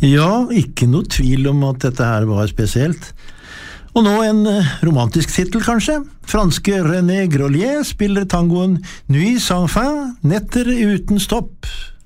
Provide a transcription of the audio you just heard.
Ja, ikke noe tvil om at dette her var spesielt. Og nå en romantisk titel, kanskje. Franske René Grolier spiller tangoen Nuit sans fin, netter uten stopp.